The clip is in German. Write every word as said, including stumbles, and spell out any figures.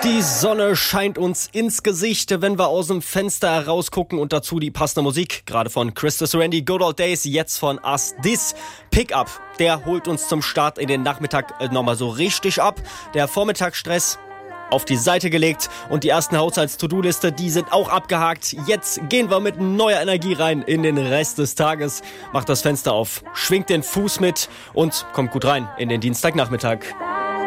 Die Sonne scheint uns ins Gesicht, wenn wir aus dem Fenster herausgucken und dazu die passende Musik. Gerade von Christus Randy, Good Old Days, jetzt von Us This. Pickup, der holt uns zum Start in den Nachmittag äh, nochmal so richtig ab. Der Vormittagsstress auf die Seite gelegt und die ersten Haushalts-To-Do-Liste, die sind auch abgehakt. Jetzt gehen wir mit neuer Energie rein in den Rest des Tages. Macht das Fenster auf, schwingt den Fuß mit und kommt gut rein in den Dienstagnachmittag.